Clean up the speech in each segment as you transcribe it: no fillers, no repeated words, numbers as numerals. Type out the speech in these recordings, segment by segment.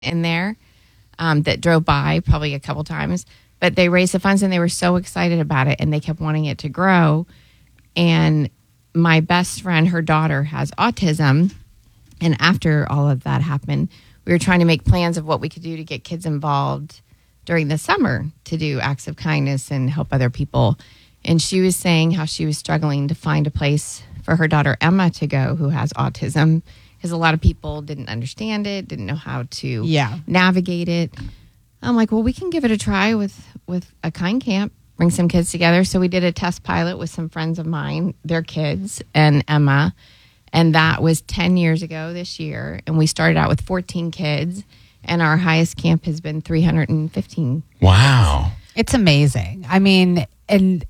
in there that drove by probably a couple times, but they raised the funds and they were so excited about it and they kept wanting it to grow. And my best friend, her daughter has autism. And after all of that happened, we were trying to make plans of what we could do to get kids involved during the summer to do acts of kindness and help other people. And she was saying how she was struggling to find a place for her daughter Emma to go, who has autism, because a lot of people didn't understand it, didn't know how to navigate it. I'm like, well, we can give it a try with a kind camp, bring some kids together. So we did a test pilot with some friends of mine, their kids, and Emma. And that was 10 years ago this year. And we started out with 14 kids. And our highest camp has been 315. Wow. It's amazing. I mean, and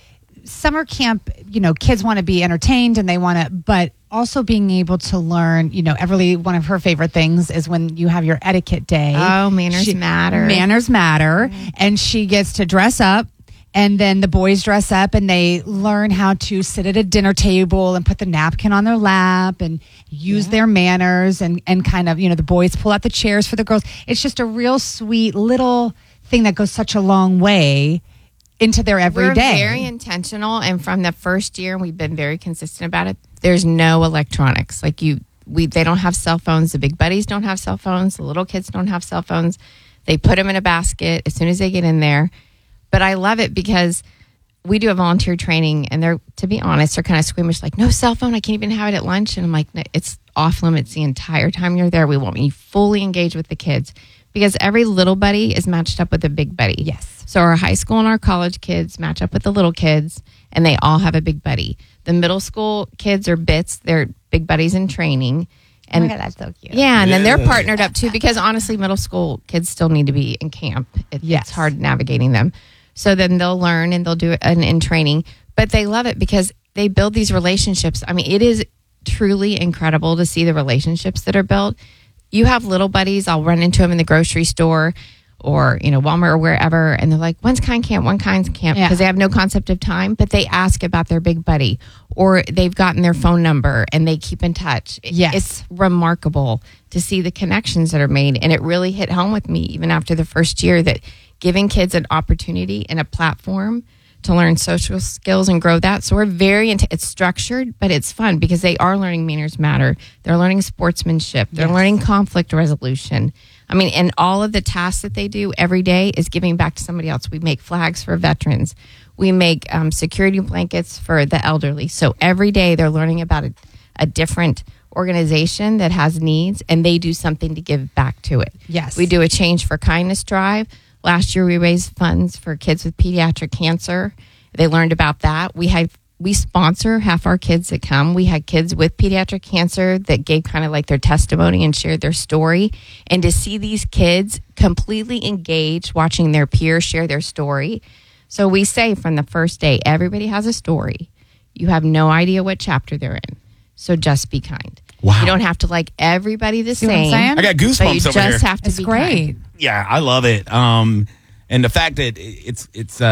summer camp, kids want to be entertained and they want to, but also being able to learn, Everly, one of her favorite things is when you have your etiquette day. Oh, manners matter. Manners matter. Mm-hmm. And she gets to dress up. And then the boys dress up and they learn how to sit at a dinner table and put the napkin on their lap and use their manners and kind of, the boys pull out the chairs for the girls. It's just a real sweet little thing that goes such a long way into their everyday. We're very intentional. And from the first year, we've been very consistent about it. There's no electronics. Like they don't have cell phones. The big buddies don't have cell phones. The little kids don't have cell phones. They put them in a basket as soon as they get in there. But I love it because we do a volunteer training and to be honest, they're kind of squeamish, like, no cell phone. I can't even have it at lunch. And I'm like, no, it's off limits the entire time you're there. We want you fully engaged with the kids because every little buddy is matched up with a big buddy. Yes. So our high school and our college kids match up with the little kids and they all have a big buddy. The middle school kids are bits. They're big buddies in training. And oh my God, that's so cute. Yeah, and then they're partnered up too because honestly, middle school kids still need to be in camp. It's hard navigating them. So then they'll learn and they'll do it in training. But they love it because they build these relationships. I mean, it is truly incredible to see the relationships that are built. You have little buddies. I'll run into them in the grocery store or, Walmart or wherever. And they're like, when's kind camp? When kind's camp? Because they have no concept of time. But they ask about their big buddy or they've gotten their phone number and they keep in touch. Yes. It's remarkable to see the connections that are made. And it really hit home with me even after the first year that giving kids an opportunity and a platform to learn social skills and grow that. So we're very it's structured, but it's fun because they are learning manners matter. They're learning sportsmanship. They're learning conflict resolution. I mean, and all of the tasks that they do every day is giving back to somebody else. We make flags for veterans. We make security blankets for the elderly. So every day they're learning about a different organization that has needs and they do something to give back to it. Yes. We do a Change for Kindness drive. Last year, we raised funds for kids with pediatric cancer. They learned about that. We sponsor half our kids that come. We had kids with pediatric cancer that gave kind of like their testimony and shared their story. And to see these kids completely engaged, watching their peers share their story. So we say from the first day, everybody has a story. You have no idea what chapter they're in. So just be kind. Wow. You don't have to like everybody the same. I got goosebumps but you over here. just have to be great. kind. Yeah, I love it. And the fact that it's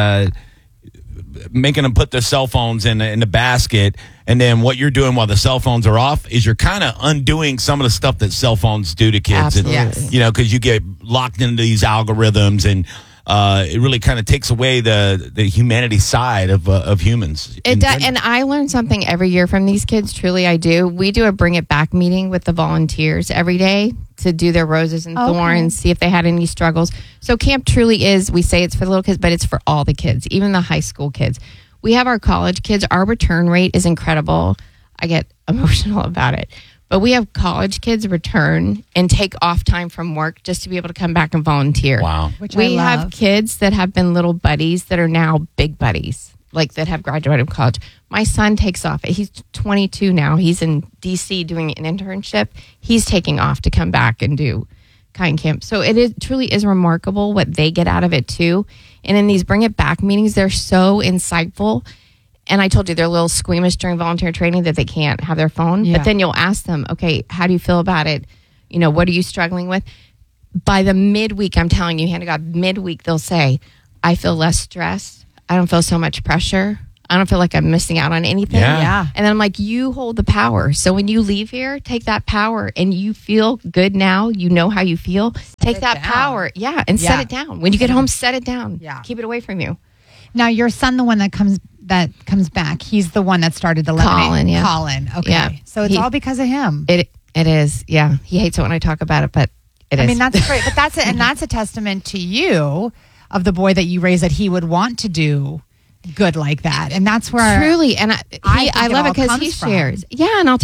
making them put their cell phones in the basket, and then what you're doing while the cell phones are off is you're kind of undoing some of the stuff that cell phones do to kids. Absolutely. And, because you get locked into these algorithms, and it really kind of takes away the humanity side of humans. It does, and I learn something every year from these kids. Truly, I do. We do a Bring It Back meeting with the volunteers every day to do their roses and thorns, see if they had any struggles. So camp truly is, we say it's for the little kids, but it's for all the kids, even the high school kids. We have our college kids. Our return rate is incredible. I get emotional about it. But we have college kids return and take off time from work just to be able to come back and volunteer. Wow. Which we I love. have kids that have been little buddies that are now big buddies, like that have graduated from college. My son takes off. He's 22 now. He's in D.C. doing an internship. He's taking off to come back and do kind camp. So it truly is remarkable what they get out of it too. And in these Bring It Back meetings, they're so insightful. And I told you they're a little squeamish during volunteer training that they can't have their phone. Yeah. But then you'll ask them, okay, how do you feel about it? What are you struggling with? By the midweek, I'm telling you, hand to God, midweek, they'll say, I feel less stressed. I don't feel so much pressure. I don't feel like I'm missing out on anything. Yeah. And then I'm like, you hold the power. So when you leave here, take that power and you feel good now. You know how you feel. Take that power. Yeah. And set it down. When you get home, set it down. Yeah. Keep it away from you. Now, your son, the one that comes back, he's the one that started the lemonade. Colin, yeah. Colin. Okay. Yeah. So it's all because of him. It is. Yeah. He hates it when I talk about it, but it is. I mean, that's great. But that's a testament to you of the boy that you raised, that he would want to do good like that. And that's where truly, and I love it because comes he from. shares. Yeah, and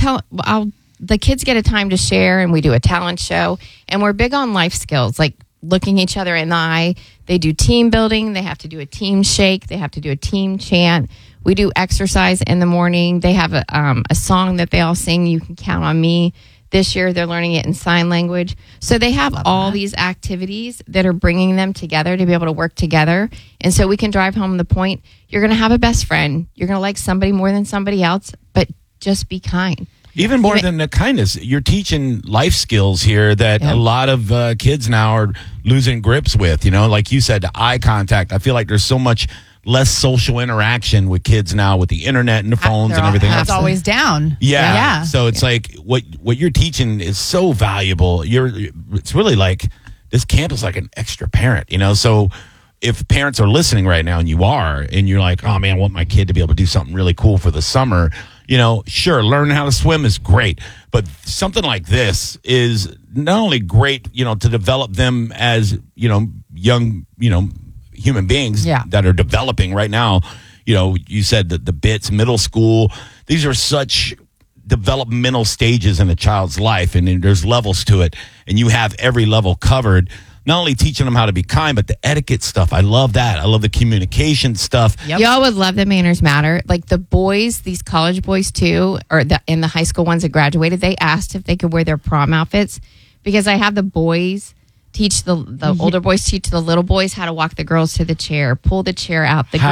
the kids get a time to share, and we do a talent show, and we're big on life skills, like looking each other in the eye. They do team building. They have to do a team shake. They have to do a team chant. We do exercise in the morning. They have a song that they all sing. You Can Count on Me. This year, they're learning it in sign language. So they have all these activities that are bringing them together to be able to work together. And so we can drive home the point. You're going to have a best friend. You're going to like somebody more than somebody else, but just be kind. Even more than the kindness, you're teaching life skills here that a lot of kids now are losing grips with. You know, like you said, the eye contact. I feel like there's so much less social interaction with kids now with the internet and the phones and everything else. It's always down. Yeah. So it's like what you're teaching is so valuable. It's really like this camp is like an extra parent, you know? So if parents are listening right now and you're like, oh man, I want my kid to be able to do something really cool for the summer, you know, sure, learning how to swim is great, but something like this is not only great, you know, to develop them as, you know, young, you know, human beings that are developing right now. You know, you said that the bits, middle school, these are such developmental stages in a child's life, and there's levels to it, and you have every level covered. Not only teaching them how to be kind, but the etiquette stuff. I love that. I love the communication stuff. Y'all would love the Manners Matter. Like the boys, these college boys too, or in the high school ones that graduated, they asked if they could wear their prom outfits, because I have the boys teach the older boys teach the little boys how to walk the girls to the chair, pull the chair out. The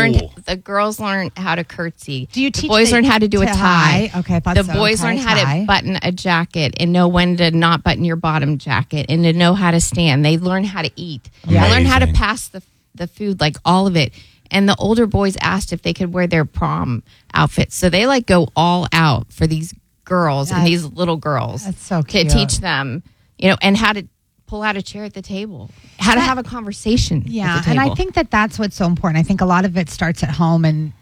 girls learn how to curtsy. Do you teach the boys learn how to do a tie? Okay, I thought the boys learn how to button a jacket and know when to not button your bottom jacket and to know how to stand. They learn how to eat. They learn how to pass the food, like all of it. And the older boys asked if they could wear their prom outfits. So they like go all out for these girls and these little girls. That's so cute. To teach them, you know, and how to pull out a chair at the table, how to have a conversation at the table. And I think that's what's so important. I think a lot of it starts at home, and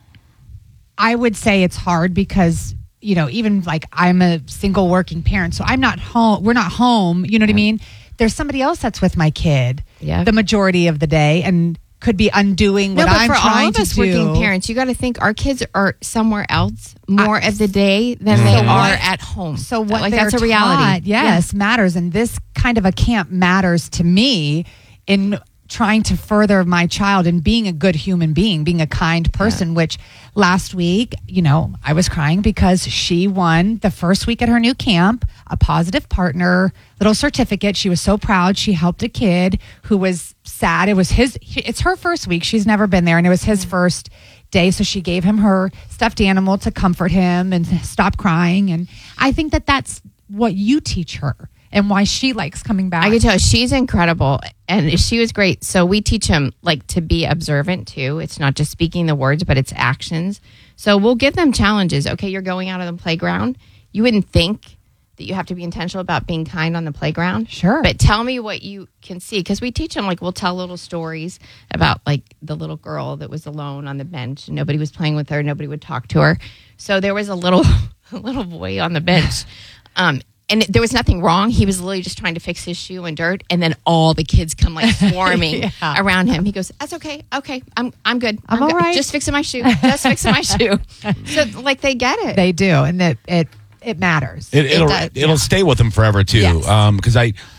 I would say it's hard because, you know, even like I'm a single working parent, so I'm not home. We're not home. You know what I mean? There's somebody else that's with my kid the majority of the day, and could be undoing what I'm trying to do. For all of us working parents, you got to think our kids are somewhere else more of the day than they are at home. So what like they're that's a reality. Taught, matters. And this kind of a camp matters to me in trying to further my child and being a good human being, being a kind person, which last week, you know, I was crying because she won the first week at her new camp, a positive partner little certificate. She was so proud. She helped a kid who was sad. It's her first week. She's never been there, and it was his first day. So she gave him her stuffed animal to comfort him and stop crying. And I think that's what you teach her and why she likes coming back. I can tell she's incredible, and she was great. So we teach them like to be observant too. It's not just speaking the words, but it's actions. So we'll give them challenges. Okay, you're going out on the playground. You wouldn't think that you have to be intentional about being kind on the playground. Sure. But tell me what you can see. Because we teach them, like, we'll tell little stories about, like, the little girl that was alone on the bench. And nobody was playing with her. Nobody would talk to her. So there was a little boy on the bench. And there was nothing wrong. He was literally just trying to fix his shoe in dirt. And then all the kids come, like, swarming around him. He goes, that's okay. Okay, I'm good. I'm all good. right. Just fixing my shoe. Just fixing my shoe. So, like, they get it. They do. And it matters. It'll stay with them forever too. Yes. Because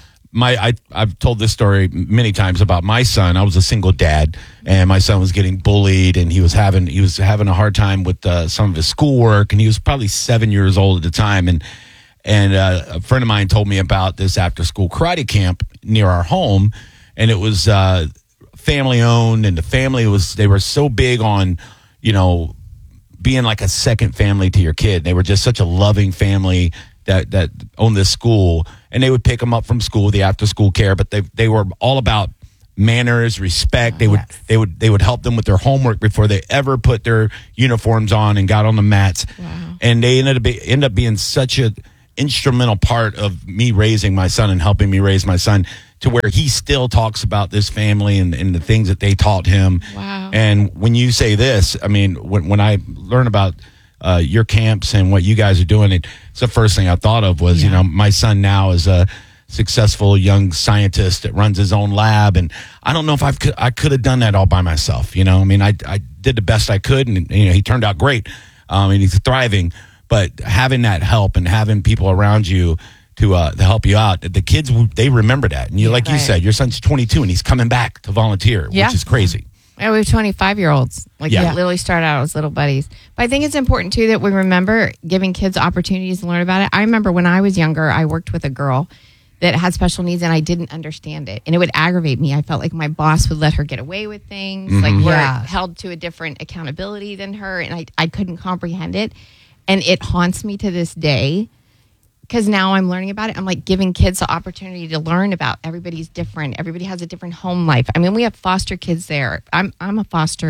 I've told this story many times about my son. I was a single dad, and my son was getting bullied, and he was having a hard time with some of his schoolwork, and he was probably 7 years old at the time. And a friend of mine told me about this after school karate camp near our home, and it was family owned, and the family they were so big on, you know, being like a second family to your kid. They were just such a loving family that owned this school, and they would pick them up from school, the after school care, but they were all about manners, respect. They would help them with their homework before they ever put their uniforms on and got on the mats. Wow. And they end up being such an instrumental part of me raising my son and helping me raise my son, to where he still talks about this family and the things that they taught him. Wow. And when you say this, I mean, when I learn about your camps and what you guys are doing, it's the first thing I thought of was, my son now is a successful young scientist that runs his own lab. And I don't know if I could have done that all by myself. I mean, I did the best I could, and he turned out great. And he's thriving. But having that help and having people around you to help you out, the kids, they remember that. And you said, your son's 22 and he's coming back to volunteer, which is crazy. Yeah, we have 25-year-olds. That literally started out as little buddies. But I think it's important, too, that we remember giving kids opportunities to learn about it. I remember when I was younger, I worked with a girl that had special needs, and I didn't understand it. And it would aggravate me. I felt like my boss would let her get away with things. Like, we're held to a different accountability than her, and I couldn't comprehend it. And it haunts me to this day, because now I'm learning about it. I'm like giving kids the opportunity to learn about everybody's different. Everybody has a different home life. I mean, we have foster kids there. I'm a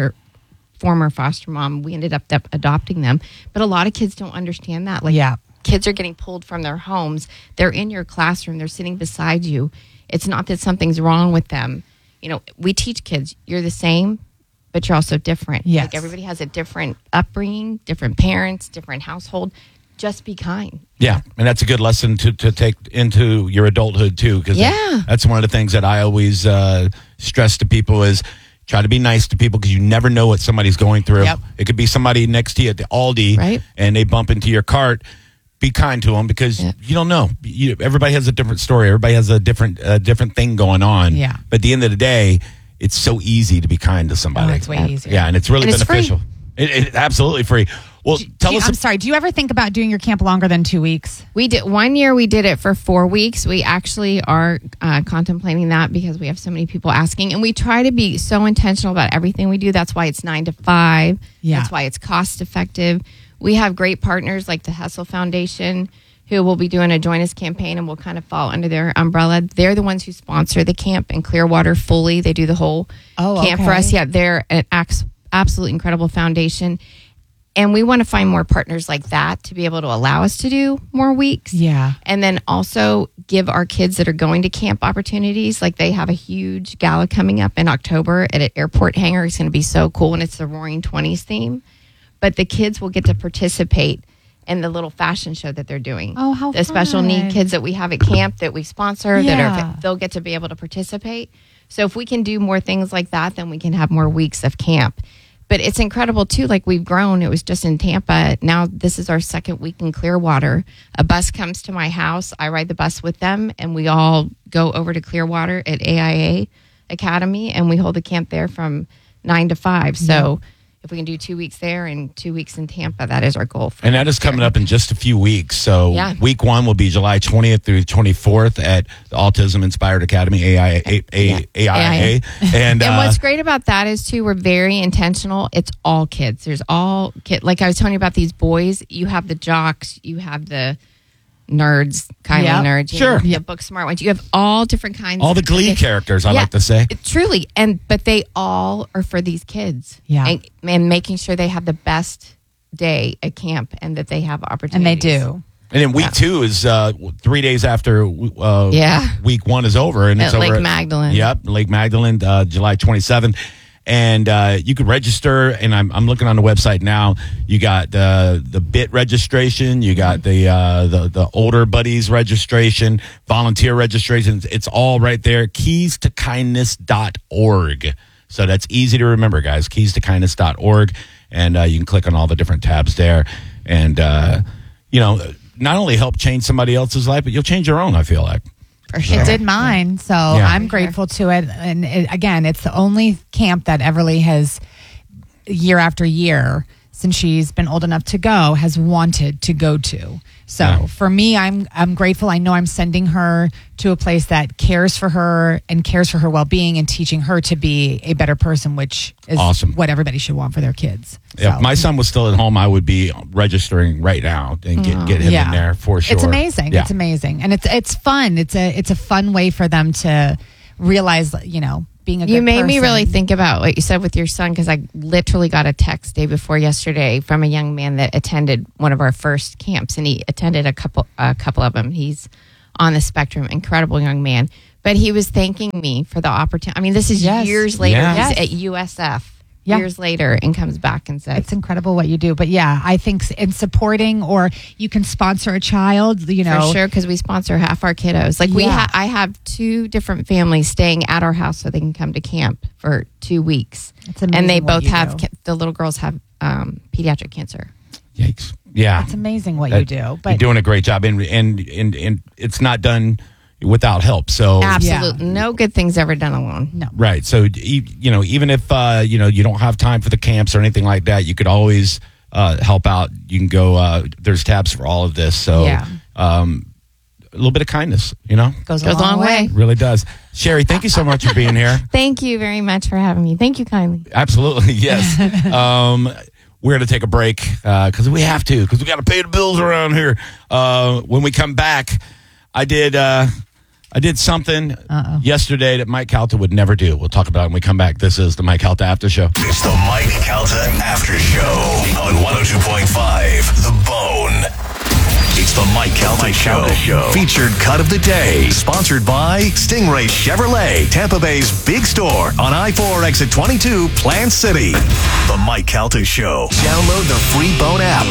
former foster mom. We ended up adopting them. But a lot of kids don't understand that. Kids are getting pulled from their homes. They're in your classroom. They're sitting beside you. It's not that something's wrong with them. We teach kids, you're the same, but you're also different. Yes. Like, everybody has a different upbringing, different parents, different household. Just be kind. Yeah, and that's a good lesson to take into your adulthood, too, because that's one of the things that I always stress to people is try to be nice to people, because you never know what somebody's going through. Yep. It could be somebody next to you at the Aldi, and they bump into your cart. Be kind to them, because you don't know. Everybody has a different story. Everybody has a different thing going on. Yeah. But at the end of the day, it's so easy to be kind to somebody. Oh, it's way easier. Yeah, and it's really beneficial. It's absolutely free. Well, tell us. I'm sorry. Do you ever think about doing your camp longer than 2 weeks? We did 1 year. We did it for 4 weeks. We actually are contemplating that, because we have so many people asking, and we try to be so intentional about everything we do. That's why it's 9 to 5. Yeah. That's why it's cost effective. We have great partners like the Hessel Foundation, who will be doing a Join Us campaign, and will kind of fall under their umbrella. They're the ones who sponsor the camp in Clearwater fully. They do the whole camp for us. Yeah, they're an absolutely incredible foundation. And we want to find more partners like that to be able to allow us to do more weeks. Yeah. And then also give our kids that are going to camp opportunities. Like, they have a huge gala coming up in October at an airport hangar. It's going to be so cool. And it's the Roaring 20s theme. But the kids will get to participate in the little fashion show that they're doing. Oh, how The special fun. need kids that we have at camp that we sponsor, Yeah. they'll get to be able to participate. So if we can do more things like that, then we can have more weeks of camp. But it's incredible, too. Like, we've grown. It was just in Tampa. Now this is our second week in Clearwater. A bus comes to my house. I ride the bus with them, and we all go over to Clearwater at AIA Academy, and we hold the camp there from 9 to 5. So if we can do 2 weeks there and 2 weeks in Tampa, that is our goal. And that is coming up in just a few weeks. So week 1 will be July 20th through 24th at the Autism Inspired Academy, AIA. And what's great about that is, too, we're very intentional. It's all kids. There's all kids. Like I was telling you about these boys, you have the jocks, you have the nerds, kind of nerds. Sure. The book smart ones. You have all different kinds. All the Glee characters, I like to say. Truly. But they all are for these kids. Yeah. And making sure they have the best day at camp, and that they have opportunities. And they do. And then week 2 is 3 days after week 1 is over. And it's at over Lake Magdalene. Yep, Lake Magdalene, July 27th. And you can register, and I'm looking on the website now. You got the BIT registration, you got the older buddies registration, volunteer registration. It's all right there. KeysToKindness.org. So that's easy to remember, guys. KeysToKindness.org, and you can click on all the different tabs there, and not only help change somebody else's life, but you'll change your own. I feel like. For sure. It did mine, so I'm grateful to it. And again, it's the only camp that Everly has, year after year, since she's been old enough to go, has wanted to go to. So for me, I'm grateful. I know I'm sending her to a place that cares for her and cares for her well-being, and teaching her to be a better person, which is awesome. What everybody should want for their kids. If my son was still at home, I would be registering right now and get him in there for sure. It's amazing. Yeah. It's amazing, and it's fun. It's a fun way for them to realize, being a good You made me person. really think about what you said with your son, because I literally got a text day before yesterday from a young man that attended one of our first camps, and he attended a couple of them. He's on the spectrum, incredible young man. But he was thanking me for the opportunity. I mean, this is Yes. years later. Yeah. He's at USF Yeah. years later and comes back and says, It's incredible what you do. But yeah, I think in supporting, or you can sponsor a child, you know. for sure, because we sponsor half our kiddos. Like Yeah. I have 2 different families staying at our house so they can come to camp for 2 weeks. It's amazing And they what both you have, do. the little girls have pediatric cancer. Yikes. Yeah. It's amazing what you do. You're But doing a great job, and it's not done without help. So Absolutely. No good thing's ever done alone. no. right. So even if you don't have time for the camps or anything like that, you could always help out. You can go. There's tabs for all of this. So Yeah. a little bit of kindness, Goes a long way. really does. Sherry, thank you so much for being here. Thank you very much for having me. Thank you kindly. Absolutely, yes. We're going to take a break because we have to, because we got to pay the bills around here. When we come back, I did something yesterday that Mike Calta would never do. We'll talk about it when we come back. This is the Mike Calta After Show. It's the Mike Calta After Show on 102.5 The Bone. It's the Mike Calta Show. Featured cut of the day. Sponsored by Stingray Chevrolet, Tampa Bay's big store on I-4 exit 22, Plant City. The Mike Calta Show. Download the free Bone app.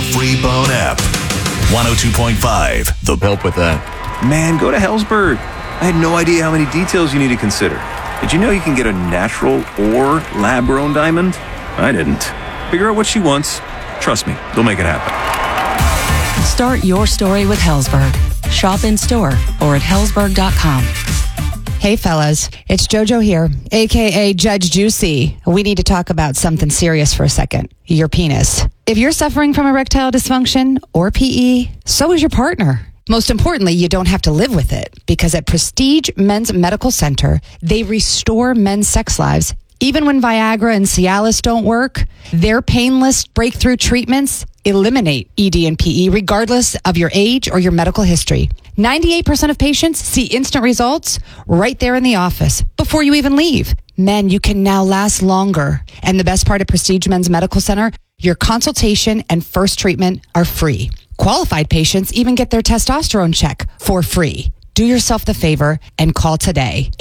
102.5 The Help with that. Man, go to Hellsberg. I had no idea how many details you need to consider. Did you know you can get a natural or lab-grown diamond? I didn't. Figure out what she wants. Trust me, they'll make it happen. Start your story with Hellsberg. Shop in store or at hellsberg.com. Hey, fellas, it's JoJo here, aka Judge Juicy. We need to talk about something serious for a second. Your penis. If you're suffering from erectile dysfunction or PE, so is your partner. Most importantly, you don't have to live with it, because at Prestige Men's Medical Center, they restore men's sex lives. Even when Viagra and Cialis don't work, their painless breakthrough treatments eliminate ED and PE regardless of your age or your medical history. 98% of patients see instant results right there in the office before you even leave. Men, you can now last longer. And the best part of Prestige Men's Medical Center, your consultation and first treatment are free. Qualified patients even get their testosterone check for free. Do yourself the favor and call today.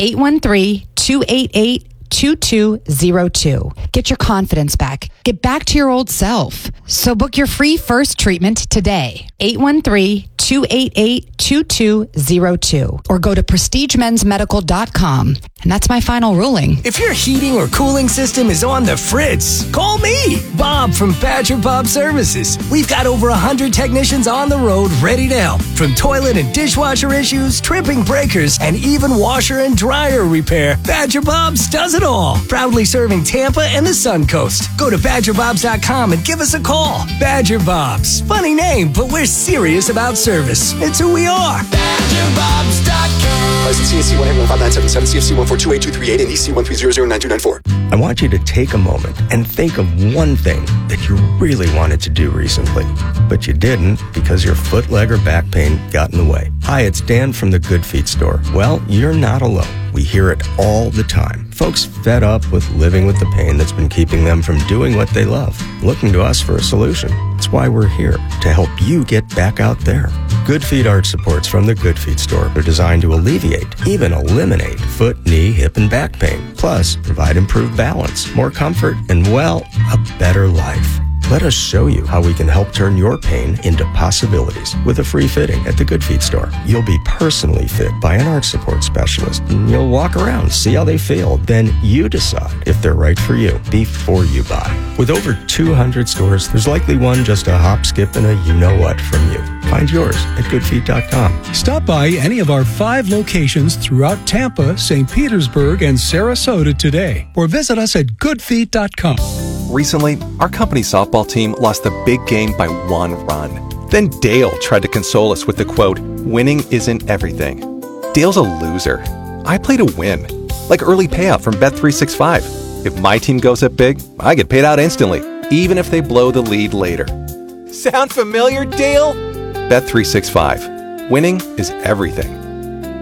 813-288-2202. Get your confidence back. Get back to your old self. So book your free first treatment today. 813-288-2202. Or go to prestigemensmedical.com. And that's my final ruling. If your heating or cooling system is on the fritz, call me, Bob from Badger Bob Services. We've got over 100 technicians on the road ready to help. From toilet and dishwasher issues, tripping breakers, and even washer and dryer repair, Badger Bob's does it all. Proudly serving Tampa and the Sun Coast. Go to BadgerBobs.com and give us a call. Badger Bobs. Funny name, but we're serious about service. It's who we are. BadgerBobs.com. License CSC 1515977, CFC 1428238, and EC 130099294. I want you to take a moment and think of one thing that you really wanted to do recently, but you didn't because your foot, leg, or back pain got in the way. Hi, it's Dan from the Good Feet store. Well, you're not alone. We hear it all the time. Folks fed up with living with the pain that's been keeping them from doing what they love, looking to us for a solution. That's why we're here, to help you get back out there. Good Feet arch supports from the Good Feet store are designed to alleviate, even eliminate, foot, knee, hip, and back pain. Plus, provide improved balance, more comfort, and, well, a better life. Let us show you how we can help turn your pain into possibilities with a free fitting at the Good Feet store. You'll be personally fit by an arch support specialist, and you'll walk around, see how they feel. Then you decide if they're right for you before you buy. With over 200 stores, there's likely one just a hop, skip, and a you-know-what from you. Find yours at goodfeet.com. Stop by any of our 5 locations throughout Tampa, St. Petersburg, and Sarasota today, or visit us at goodfeet.com. Recently, our company softball team lost the big game by 1 run. Then Dale tried to console us with the quote, "Winning isn't everything." Dale's a loser. I play to win, like early payout from Bet365. If my team goes up big, I get paid out instantly, even if they blow the lead later. Sound familiar, Dale? Bet365. Winning is everything.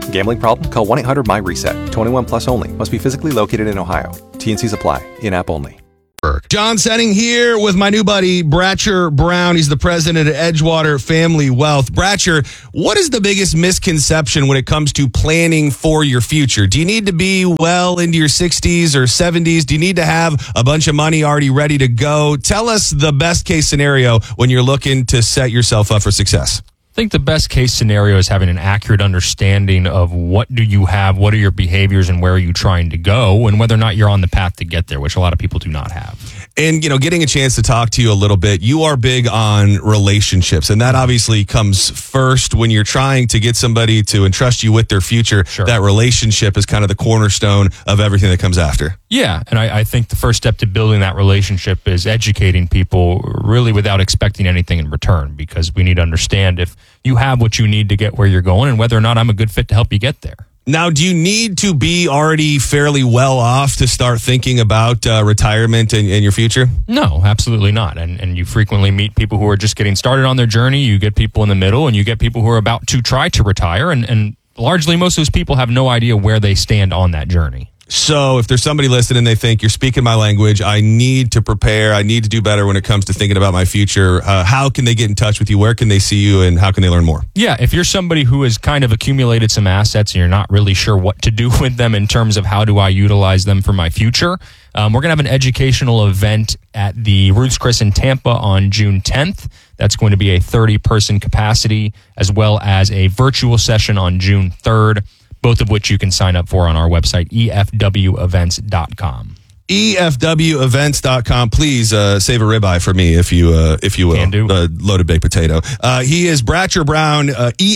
Gambling problem? Call 1-800-MY-RESET. 21 plus only. Must be physically located in Ohio. T&Cs apply. In-app only. John Setting here with my new buddy, Bratcher Brown. He's the president of Edgewater Family Wealth. Bratcher, what is the biggest misconception when it comes to planning for your future? Do you need to be well into your 60s or 70s? Do you need to have a bunch of money already ready to go? Tell us the best case scenario when you're looking to set yourself up for success. I think the best case scenario is having an accurate understanding of what do you have, what are your behaviors, and where are you trying to go, and whether or not you're on the path to get there, which a lot of people do not have. And, getting a chance to talk to you a little bit, you are big on relationships, and that obviously comes first when you're trying to get somebody to entrust you with their future. Sure. That relationship is kind of the cornerstone of everything that comes after. Yeah, and I think the first step to building that relationship is educating people really without expecting anything in return, because we need to understand if you have what you need to get where you're going and whether or not I'm a good fit to help you get there. Now, do you need to be already fairly well off to start thinking about retirement and your future? No, absolutely not. And you frequently meet people who are just getting started on their journey. You get people in the middle, and you get people who are about to try to retire. And largely, most of those people have no idea where they stand on that journey. So if there's somebody listening, they think you're speaking my language, I need to prepare, I need to do better when it comes to thinking about my future. How can they get in touch with you? Where can they see you, and how can they learn more? Yeah, if you're somebody who has kind of accumulated some assets and you're not really sure what to do with them in terms of how do I utilize them for my future, we're going to have an educational event at the Ruth's Chris in Tampa on June 10th. That's going to be a 30-person capacity, as well as a virtual session on June 3rd. Both of which you can sign up for on our website, efwevents.com. EFWevents.com. Please save a ribeye for me if you will. Can do. Loaded baked potato. He is Bratcher Brown,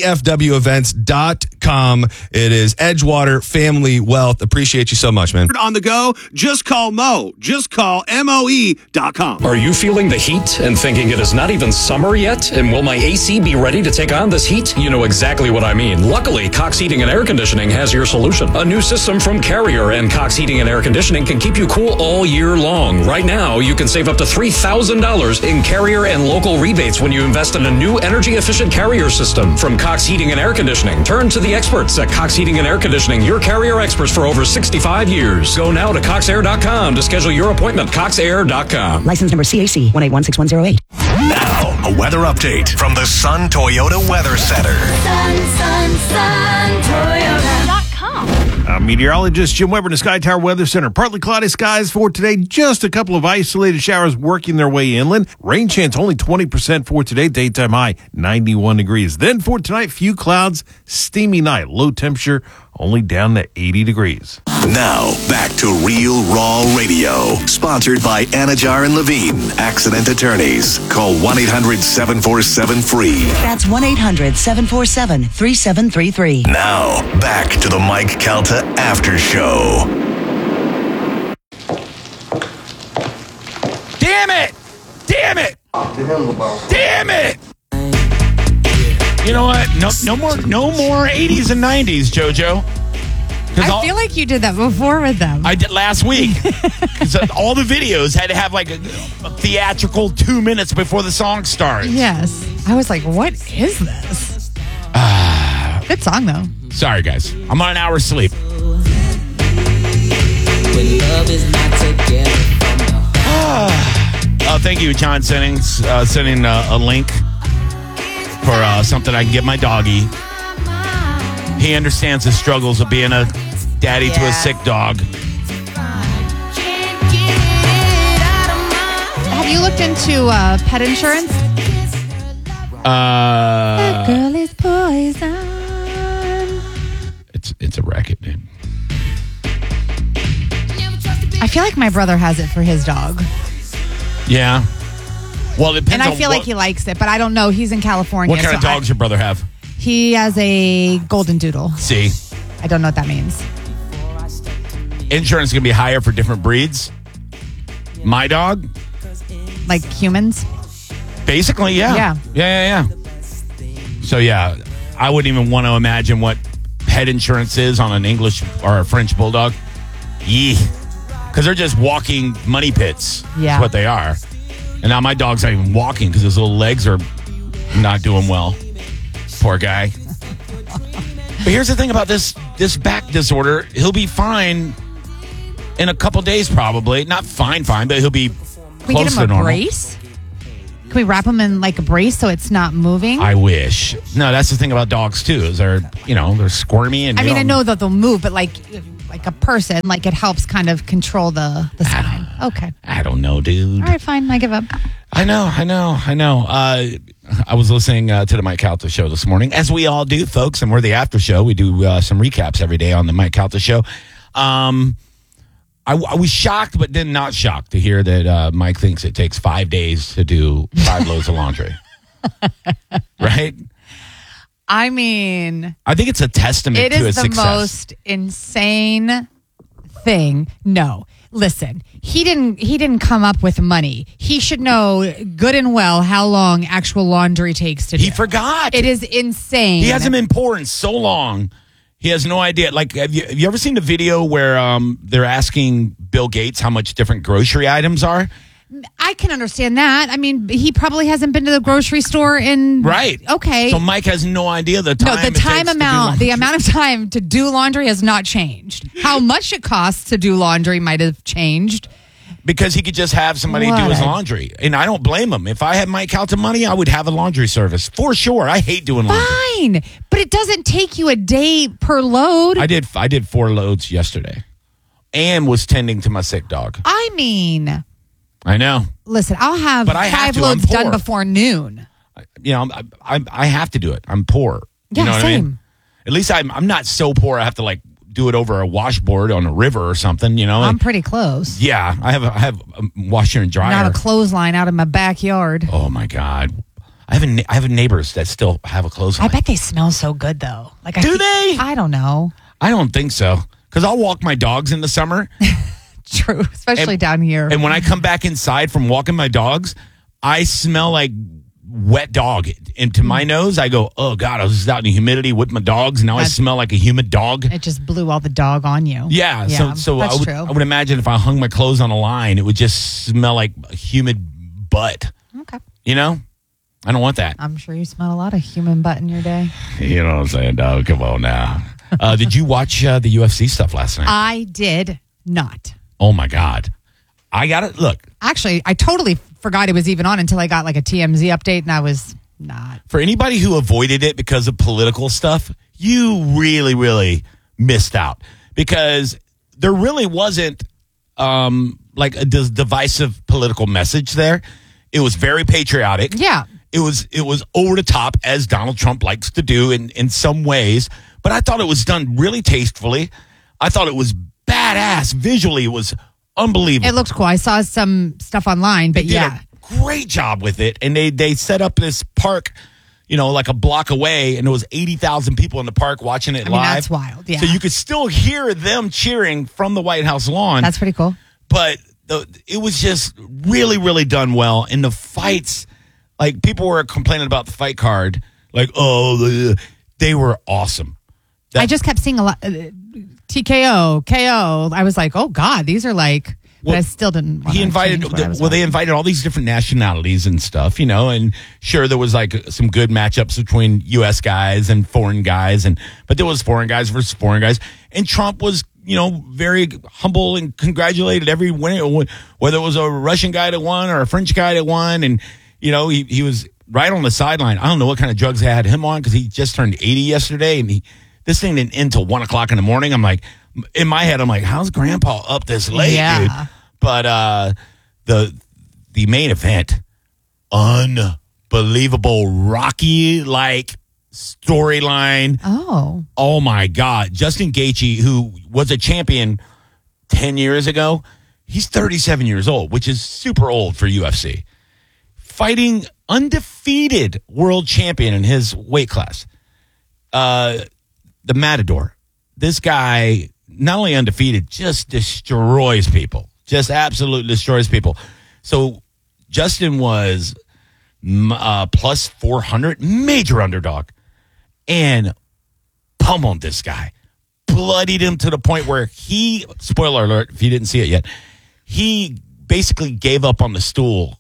EFWevents.com. It is Edgewater Family Wealth. Appreciate you so much, man. On the go, just call Mo. Just call MOE.com. Are you feeling the heat and thinking it is not even summer yet? And will my AC be ready to take on this heat? You know exactly what I mean. Luckily, Cox Heating and Air Conditioning has your solution. A new system from Carrier and Cox Heating and Air Conditioning can keep you cool all year long. Right now, you can save up to $3,000 in Carrier and local rebates when you invest in a new energy-efficient Carrier system from Cox Heating and Air Conditioning. Turn to the experts at Cox Heating and Air Conditioning, your Carrier experts for over 65 years. Go now to coxair.com to schedule your appointment. coxair.com. License number CAC 1816108. Now, a weather update from the Sun Toyota Weather Center. Sun Toyota.com. Meteorologist Jim Weber in the Sky Tower Weather Center. Partly cloudy skies for today. Just a couple of isolated showers working their way inland. Rain chance only 20% for today. Daytime high 91 degrees. Then for tonight, few clouds, steamy night. Low temperature only down to 80 degrees. Now, back to Real Raw Radio. Sponsored by Anajar and Levine, accident attorneys. Call 1-800-747-FREE. That's 1-800-747-3733. Now, back to the Mike Calta After Show. Damn it! Damn it! Damn it! You know what? No more 80s and 90s, JoJo. I feel like you did that before with them. I did last week. Because all the videos had to have like a theatrical 2 minutes before the song starts. Yes. I was like, what is this? Good song, though. Sorry, guys. I'm on an hour's sleep. Thank you, John Sennings, sending a link for something I can get my doggy. He understands the struggles of being a daddy to a sick dog. Have you looked into pet insurance? That girl is poison. It's a racket, dude. I feel like my brother has it for his dog. Yeah. Well, it depends. And I feel like he likes it, but I don't know. He's in California. What kind of dogs your brother have? He has a golden doodle. See? I don't know what that means. Insurance is going to be higher for different breeds. My dog? Like humans? Basically, yeah. Yeah. So, yeah, I wouldn't even want to imagine what pet insurance is on an English or a French bulldog. Yee. Because they're just walking money pits. Yeah. That's what they are. And now my dog's not even walking because his little legs are not doing well. Poor guy. But here's the thing about this back disorder. He'll be fine in a couple days, probably. Not fine, but he'll be Can we close get to him a normal. brace? Can we wrap him in like a brace so it's not moving? I wish. No, that's the thing about dogs too. Is they're squirmy and. I know that they'll move, but like a person, like it helps kind of control the spine. Okay. I don't know, dude. All right, fine. I give up. I know. I was listening to the Mike Calta show this morning, as we all do, folks, and we're the after show. We do some recaps every day on the Mike Calta show. I was shocked, but then not shocked to hear that Mike thinks it takes 5 days to do 5 loads of laundry. Right? I mean, I think it's a testament it to his is the success. most insane thing. No, listen, he didn't come up with money. He should know good and well how long actual laundry takes to do. He forgot. It is insane. He hasn't been pouring so long. He has no idea. Like, have you ever seen the video where they're asking Bill Gates how much different grocery items are? I can understand that. I mean, he probably hasn't been to the grocery store in Right. Okay. So Mike has no idea the time. No, the amount of time to do laundry has not changed. How much it costs to do laundry might have changed. Because he could just have somebody do his laundry. And I don't blame him. If I had Mike Calta money, I would have a laundry service. For sure. I hate doing laundry. Fine. But it doesn't take you a day per load. I did 4 loads yesterday. And was tending to my sick dog. I mean, I know. listen, I'll have But I have 5 to. I'm loads done poor. before noon. You know, I have to do it. I'm poor. Yeah, you know what I same. mean? At least I'm not so poor I have to like do it over a washboard on a river or something, you know? I'm pretty close. Yeah, I have a washer and dryer. Not a clothesline out in my backyard. Oh my God. I have neighbors that still have a clothesline. I bet they smell so good though. Like, Do they? I don't know. I don't think so. Because I'll walk my dogs in the summer. True, especially down here. And when I come back inside from walking my dogs, I smell like wet dog into my nose. I go, oh God, I was out in the humidity with my dogs. Now I smell like a humid dog. It just blew all the dog on you. Yeah. So that's I true. would imagine if I hung my clothes on a line, it would just smell like a humid butt. Okay. You know? I don't want that. I'm sure you smell a lot of human butt in your day. You know what I'm saying, dog? Come on now. Did you watch the UFC stuff last night? I did not. Oh my God. I got it. Look, Actually, I totally forgot it was even on until I got like a TMZ update, and I was not. for anybody who avoided it because of political stuff, you really, really missed out because there really wasn't like a divisive political message there. It was very patriotic. Yeah. It was over the top, as Donald Trump likes to do in some ways, but I thought it was done really tastefully. I thought it was badass. Visually, it was unbelievable. It looked cool. I saw some stuff online, but They did yeah. a great job with it, and they set up this park, you know, like a block away, and there was 80,000 people in the park watching it I mean, live. that's wild, yeah. So you could still hear them cheering from the White House lawn. That's pretty cool. But it was just really, really done well. And the fights, like people were complaining about the fight card, like, oh, they were awesome. I just kept seeing a lot. TKO, KO. I was like, oh God, these are like. But I still didn't. He invited, they invited all these different nationalities and stuff, you know, and sure, there was like some good matchups between U.S. guys and foreign guys, but there was foreign guys versus foreign guys, and Trump was, you know, very humble and congratulated every winner, whether it was a Russian guy that won or a French guy that won, and you know, he was right on the sideline. I don't know what kind of drugs they had him on because he just turned 80 yesterday, and this thing didn't end till 1 o'clock in the morning. I'm like, in my head, I'm like, how's Grandpa up this late, dude? But the main event, unbelievable, Rocky like storyline. Oh my God! Justin Gaethje, who was a champion 10 years ago, he's 37 years old, which is super old for UFC. Fighting undefeated world champion in his weight class, the Matador. This guy, not only undefeated, just destroys people. Just absolutely destroys people. So Justin was plus 400, major underdog, and pummeled this guy. Bloodied him to the point where he, spoiler alert, if you didn't see it yet, he basically gave up on the stool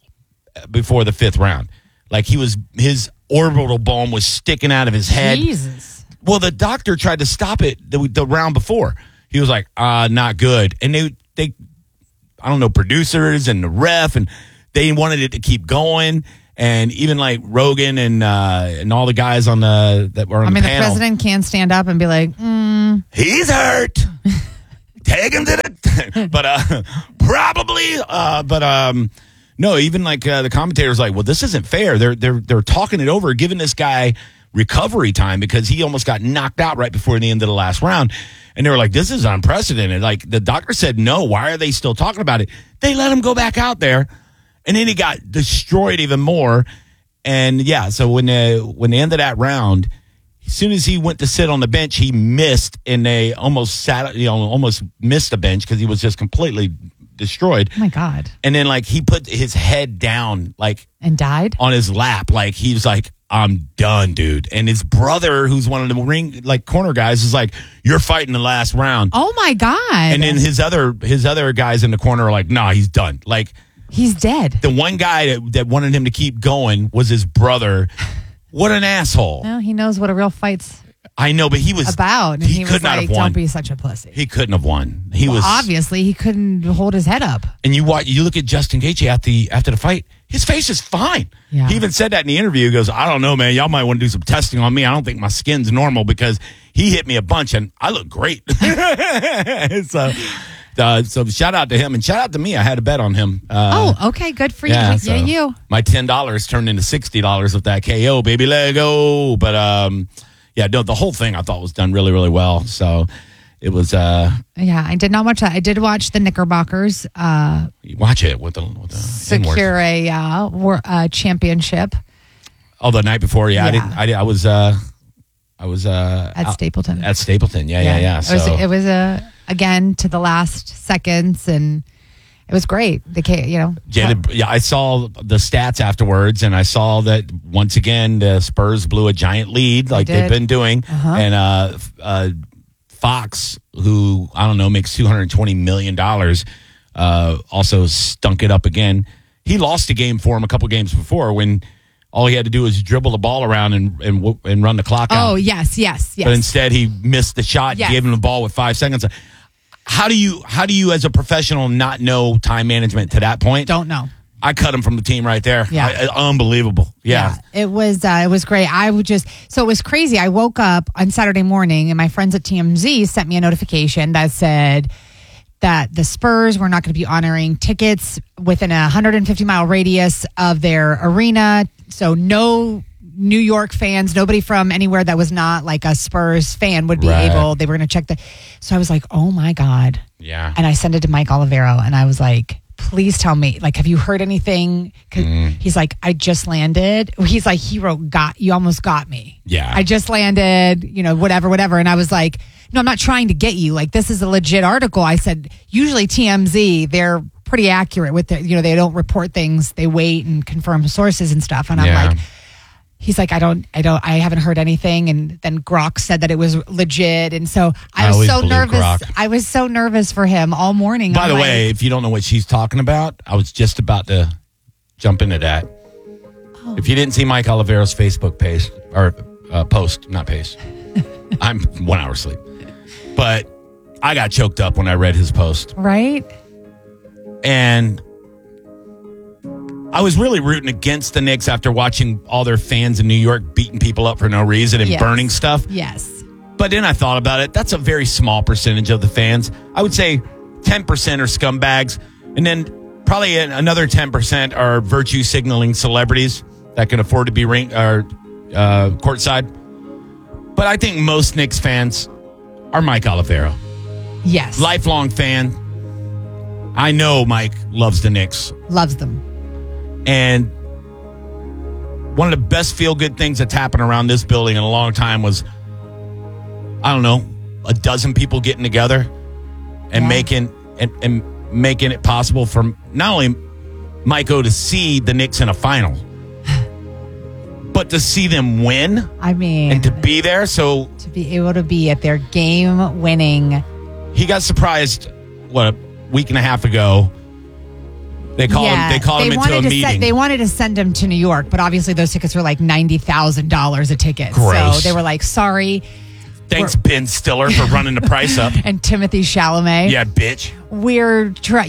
before the 5th round. Like his orbital bone was sticking out of his head. Jesus. Well, the doctor tried to stop it the round before. He was like, not good. And they, I don't know, producers and the ref, and they wanted it to keep going. And even like Rogan and all the guys on that were on the panel. The president can't stand up and be like, he's hurt. Take him to the, but probably, no. Even like the commentators, like, well, this isn't fair. They're talking it over, giving this guy recovery time because he almost got knocked out right before the end of the last round. And they were like, this is unprecedented. Like the doctor said, no. Why are they still talking about it? They let him go back out there. And then he got destroyed even more. And yeah, so when the end of that round, as soon as he went to sit on the bench, he missed, and they almost almost missed the bench because he was just completely destroyed. Oh my God. And then like he put his head down like and died on his lap. Like he was like, I'm done, dude. And his brother, who's one of the ring like corner guys, is like, you're fighting the last round. Oh my God. And then his other guys in the corner are like, nah, he's done. Like, he's dead. The one guy that wanted him to keep going was his brother. What an asshole. Well, he knows what a real fight's I know, but he was about. And he could was not like, have won. don't be such a pussy. He couldn't have won. He was obviously he couldn't hold his head up. And you look at Justin Gaethje after the fight, his face is fine. Yeah. He even said that in the interview. He goes, I don't know, man. Y'all might want to do some testing on me. I don't think my skin's normal because he hit me a bunch and I look great. So shout out to him and shout out to me. I had a bet on him. Okay. Good for you. Yeah, You. My $10 turned into $60 with that KO, baby. Let go. But the whole thing I thought was done really, really well. So it was. Yeah, I did not watch that. I did watch the Knickerbockers. You watch it with the secure a championship. Oh, the night before, yeah. I was at Stapleton. At Stapleton, yeah. So it was again to the last seconds, and it was great. I saw the stats afterwards, and I saw that once again the Spurs blew a giant lead like they've been doing, and Fox, who I don't know makes $220 million, also stunk it up again. He lost a game for him a couple games before when all he had to do was dribble the ball around and run the clock out. Oh, yes. But instead, he missed the shot, gave him the ball with 5 seconds. How do you, as a professional, not know time management to that point? Don't know. I cut him from the team right there. Yeah. Unbelievable. Yeah. It was great. So it was crazy. I woke up on Saturday morning and my friends at TMZ sent me a notification that said that the Spurs were not going to be honoring tickets within a 150-mile radius of their arena. So no New York fans, nobody from anywhere that was not like a Spurs fan would be able. They were going to check So I was like, oh my God. Yeah. And I sent it to Mike Olivero and I was like, please tell me, like, have you heard anything? He's like, I just landed. He's like, he wrote, you almost got me. Yeah. I just landed, whatever. And I was like, no, I'm not trying to get you. Like, this is a legit article. I said, usually TMZ, they're pretty accurate with it. They don't report things. They wait and confirm sources and stuff. And I'm like, he's like, I haven't heard anything. And then Grok said that it was legit. And so I was so nervous. Grok. I was so nervous for him all morning. By the way, if you don't know what she's talking about, I was just about to jump into that. Oh. If you didn't see Mike Olivero's Facebook page or post, not page, I'm 1 hour asleep. But I got choked up when I read his post. Right? And I was really rooting against the Knicks after watching all their fans in New York beating people up for no reason and burning stuff. Yes. But then I thought about it. That's a very small percentage of the fans. I would say 10% are scumbags. And then probably another 10% are virtue signaling celebrities that can afford to be courtside. But I think most Knicks fans are Mike Olivero. Yes. Lifelong fan. I know Mike loves the Knicks. Loves them. And one of the best feel-good things that's happened around this building in a long time was, I don't know, a dozen people getting together and making it possible for not only Mike-O to see the Knicks in a final, but to see them win. I mean, and to be there. So to be able to be at their game-winning. He got surprised, a week and a half ago. They called him into a meeting. They wanted to send him to New York, but obviously those tickets were like $90,000 a ticket. Gross. So they were like, sorry. Thanks, Ben Stiller, for running the price up. And Timothy Chalamet. Yeah, bitch. We're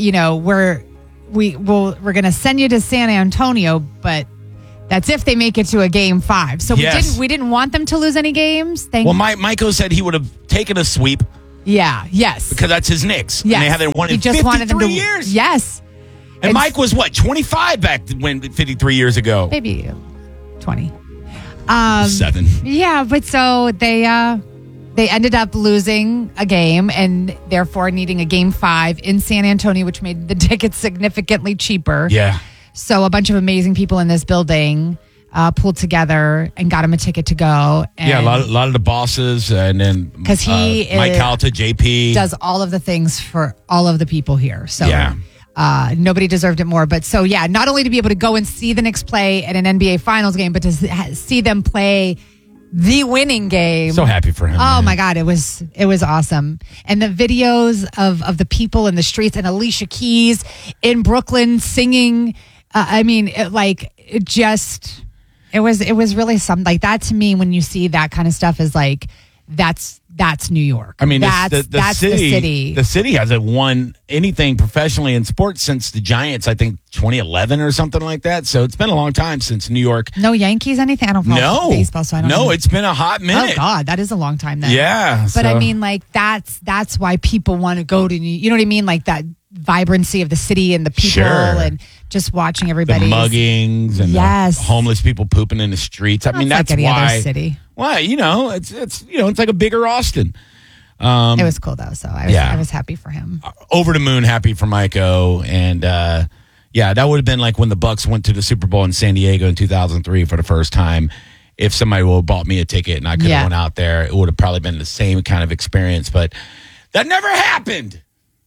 going to send you to San Antonio, but that's if they make it to a game 5. So we didn't want them to lose any games. Maiko said he would have taken a sweep. Yeah, yes. Because that's his Knicks. Yes. And they haven't won in 53 years. Yes. And Mike was 25 back when 53 years ago. Maybe 20. 7. Yeah, but so they ended up losing a game and therefore needing a game 5 in San Antonio, which made the tickets significantly cheaper. Yeah. So a bunch of amazing people in this building pulled together and got him a ticket to go. And yeah, a lot of the bosses, and then because he Mike Calta, JP does all of the things for all of the people here. So yeah. Nobody deserved it more. But so, yeah, not only to be able to go and see the Knicks play at an NBA Finals game, but to see them play the winning game. So happy for him. Oh, man. my God. It was awesome. And the videos of the people in the streets and Alicia Keys in Brooklyn singing. It was really something like that to me. When you see that kind of stuff, is like, that's New York. I mean, that's the city. The city hasn't won anything professionally in sports since the Giants, I think 2011 or something like that. So it's been a long time since New York. No Yankees, anything? I don't follow baseball, so I don't know. No, it's been a hot minute. Oh, God, that is a long time then. Yeah. But I mean, like, that's why people want to go to New York. You know what I mean? Like that vibrancy of the city and the people and just watching everybody. The muggings and the homeless people pooping in the streets. I mean, that's like any why. other city. Why, it's like a bigger Austin. It was cool though, so I was happy for him. Over the moon, happy for Maiko, and that would have been like when the Bucks went to the Super Bowl in San Diego in 2003 for the first time. If somebody would have bought me a ticket and I could have went out there, it would have probably been the same kind of experience. But that never happened.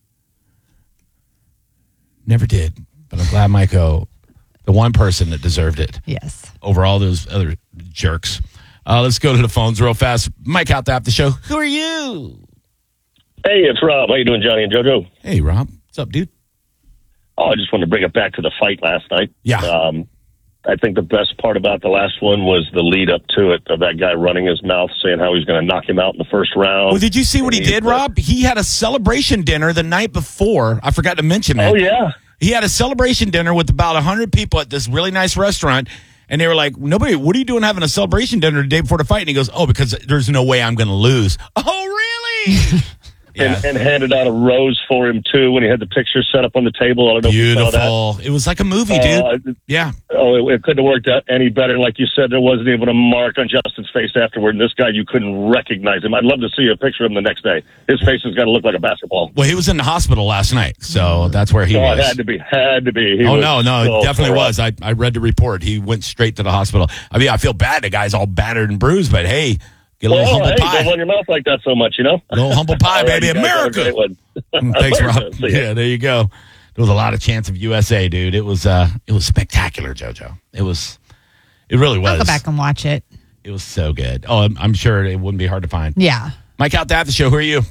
Never did. But I'm glad Maiko, the one person that deserved it. Yes. Over all those other jerks. Let's go to the phones real fast. Mike out there after the show. Who are you? Hey, it's Rob. How you doing, Johnny and JoJo? Hey, Rob. What's up, dude? Oh, I just wanted to bring it back to the fight last night. Yeah. I think the best part about the last one was the lead up to it, of that guy running his mouth saying how he's going to knock him out in the first round. Well, did you see what he did, Rob? He had a celebration dinner the night before. I forgot to mention that. Oh, yeah. He had a celebration dinner with about 100 people at this really nice restaurant. And they were like, what are you doing having a celebration dinner the day before the fight? And he goes, because there's no way I'm going to lose. Oh, really? And handed out a rose for him, too, when he had the picture set up on the table. I don't know Beautiful. If you saw that. It was like a movie, dude. Yeah. Oh, it couldn't have worked out any better. Like you said, there wasn't even a mark on Justin's face afterward. And this guy, you couldn't recognize him. I'd love to see a picture of him the next day. His face has got to look like a basketball. Well, he was in the hospital last night, so that's where he was. It had to be. He it definitely was. I read the report. He went straight to the hospital. I mean, I feel bad. The guy's all battered and bruised, but hey, get a little humble pie. Don't run your mouth like that so much, A little humble pie, baby. America. Thanks, Rob. Yeah, there you go. There was a lot of chance of USA, dude. It was spectacular, JoJo. It really was. I'll go back and watch it. It was so good. Oh, I'm sure it wouldn't be hard to find. Yeah. Mike out there at the show. Who are you?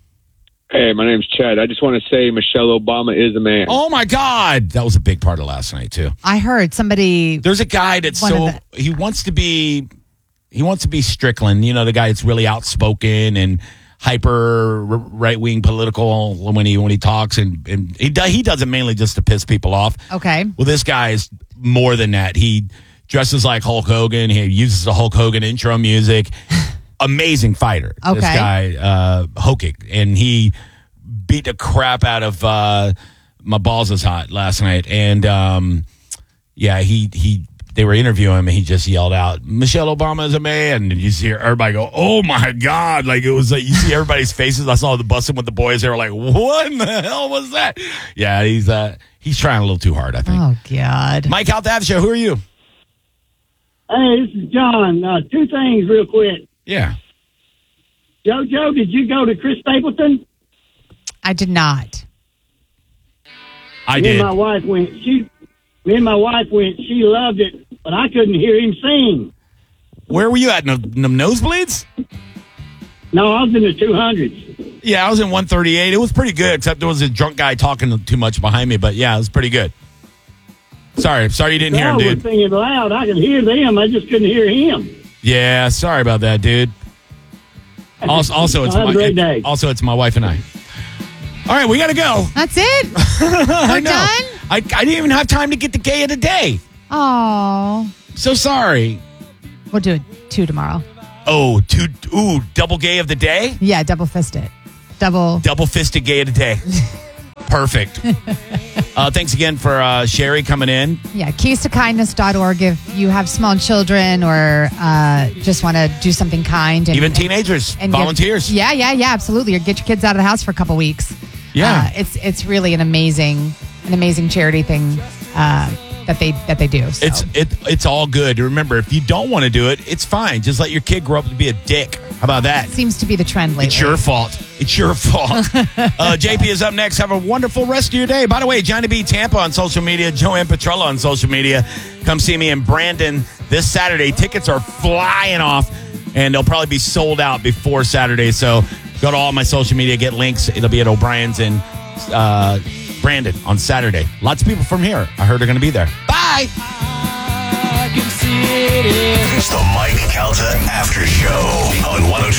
Hey, my name's Chad. I just want to say Michelle Obama is a man. Oh, my God. That was a big part of last night, too. I heard somebody. There's a guy that's he wants to be Strickland, the guy that's really outspoken and hyper right-wing political when he talks, and he does it mainly just to piss people off. Okay. Well, this guy is more than that. He dresses like Hulk Hogan. He uses the Hulk Hogan intro music. Amazing fighter. Okay. This guy, Hokic, and he beat the crap out of My Balls Is Hot last night, and they were interviewing him, and he just yelled out, "Michelle Obama is a man." And you see everybody go, "Oh my God." Like, it was like, you see everybody's faces. I saw the busting with the boys. They were like, "What in the hell was that?" Yeah, he's trying a little too hard, I think. Oh, God. Mike out the show. Who are you? Hey, this is John. Two things real quick. Yeah. JoJo, did you go to Chris Stapleton? I did not. I did. Me and my wife went. She loved it, but I couldn't hear him sing. Where were you at? No nosebleeds? No, I was in the 200s. Yeah, I was in 138. It was pretty good, except there was a drunk guy talking too much behind me. But yeah, it was pretty good. Sorry you didn't hear him, dude. I was singing loud. I could hear them. I just couldn't hear him. Yeah, sorry about that, dude. Also, it's Have a great day. Also, it's my wife and I. All right, we got to go. That's it? We're done? I didn't even have time to get the gay of the day. Oh. So sorry. We'll do it 2 tomorrow. Oh, double gay of the day? Yeah, double fist it. Double fisted gay of the day. Perfect. Thanks again for Sherry coming in. Yeah, keystokindness.org if you have small children or just want to do something kind. And, Even teenagers, and volunteers. Yeah, absolutely. Or get your kids out of the house for a couple weeks. Yeah. It's really an amazing charity thing that they do. So. It's all good. Remember, if you don't want to do it, it's fine. Just let your kid grow up to be a dick. How about that? Seems to be the trend lately. It's your fault. JP is up next. Have a wonderful rest of your day. By the way, Johnny B. Tampa on social media, Joanne Petrella on social media. Come see me in Brandon this Saturday. Tickets are flying off, and they'll probably be sold out before Saturday. So go to all my social media, get links. It'll be at O'Brien's in Brandon on Saturday. Lots of people from here, I heard, are going to be there. Bye. It's the Mike Calta After Show on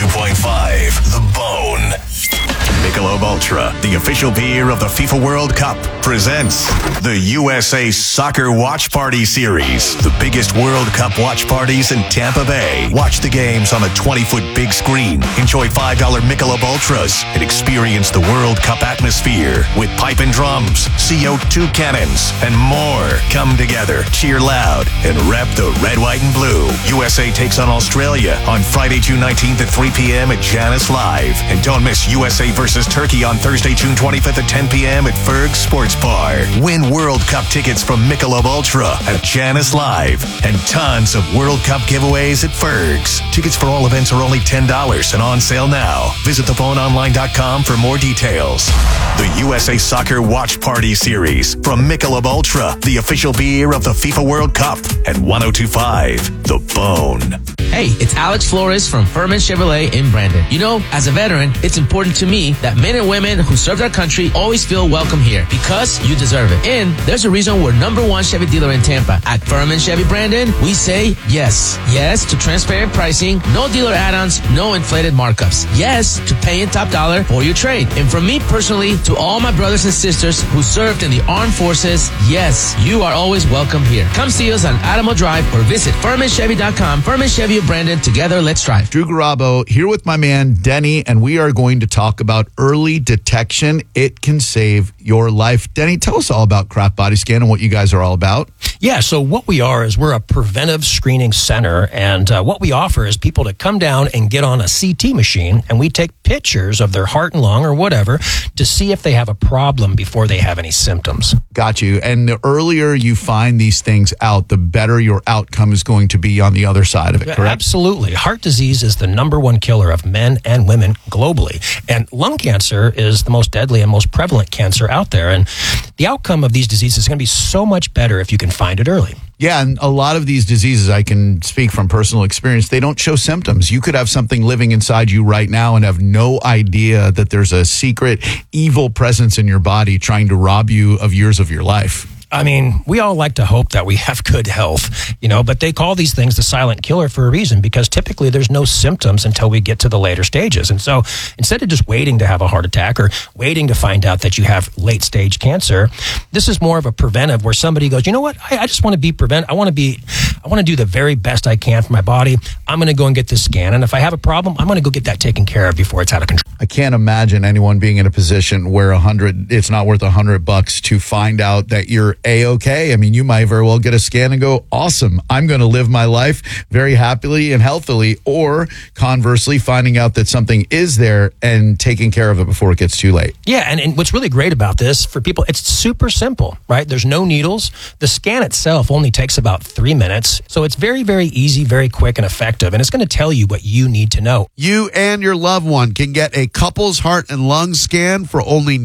102.5 The Bone. Michelob Ultra, the official beer of the FIFA World Cup, presents the USA Soccer Watch Party Series, the biggest World Cup watch parties in Tampa Bay. Watch the games on a 20-foot big screen. Enjoy $5 Michelob Ultras and experience the World Cup atmosphere with pipe and drums, CO2 cannons, and more. Come together, cheer loud, and rep the red, white, and blue. USA takes on Australia on Friday, June 19th at 3 p.m. at Janus Live. And don't miss USA versus Turkey on Thursday, June 25th at 10 p.m. at Ferg's Sports Bar. Win World Cup tickets from Michelob Ultra at Janus Live. And tons of World Cup giveaways at Ferg's. Tickets for all events are only $10 and on sale now. Visit theboneonline.com for more details. The USA Soccer Watch Party Series from Michelob Ultra, the official beer of the FIFA World Cup at 102.5 The Bone. Hey, it's Alex Flores from Furman Chevrolet in Brandon. You know, as a veteran, it's important to me that men and women who serve their country always feel welcome here because you deserve it. And there's a reason we're #1 Chevy dealer in Tampa. At Furman Chevy Brandon, we say yes. Yes to transparent pricing, no dealer add-ons, no inflated markups. Yes to paying top dollar for your trade. And from me personally to all my brothers and sisters who served in the armed forces, yes, you are always welcome here. Come see us on Adamo Drive or visit FurmanChevy.com. Furman Chevy of Brandon. Together, let's drive. Drew Garabo here with my man Denny, and we are going to talk about early detection. It can save your life. Denny, tell us all about Craft Body Scan and what you guys are all about. Yeah, so what we are is we're a preventive screening center, and what we offer is people to come down and get on a CT machine, and we take pictures of their heart and lung or whatever to see if they have a problem before they have any symptoms. Got you. And the earlier you find these things out, the better your outcome is going to be on the other side of it, correct? Absolutely. Heart disease is the #1 killer of men and women globally, and lung cancer is the most deadly and most prevalent cancer out there, and the outcome of these diseases is going to be so much better if you can find it early. Yeah, and a lot of these diseases, I can speak from personal experience, they don't show symptoms. You could have something living inside you right now and have no idea that there's a secret evil presence in your body trying to rob you of years of your life. I mean, we all like to hope that we have good health, but they call these things the silent killer for a reason, because typically there's no symptoms until we get to the later stages. And so instead of just waiting to have a heart attack or waiting to find out that you have late stage cancer, this is more of a preventive where somebody goes, you know what, I just want to be prevent. I want to do the very best I can for my body. I'm going to go and get this scan. And if I have a problem, I'm going to go get that taken care of before it's out of control. I can't imagine anyone being in a position where it's not worth $100 to find out that you're A-okay. I mean, you might very well get a scan and go, awesome, I'm going to live my life very happily and healthily. Or conversely, finding out that something is there and taking care of it before it gets too late. Yeah, and what's really great about this for people, it's super simple, right? There's no needles. The scan itself only takes about 3 minutes. So it's very, very easy, very quick and effective. And it's going to tell you what you need to know. You and your loved one can get a couple's heart and lung scan for only